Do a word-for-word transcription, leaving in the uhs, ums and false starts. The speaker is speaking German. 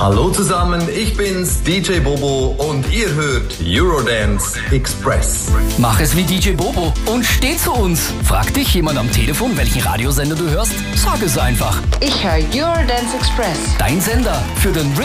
Hallo zusammen, ich bin's, D J Bobo und ihr hört Eurodance Express. Mach es wie D J Bobo und steh zu uns. Fragt dich jemand am Telefon, welchen Radiosender du hörst? Sag es einfach. Ich höre Eurodance Express. Dein Sender für den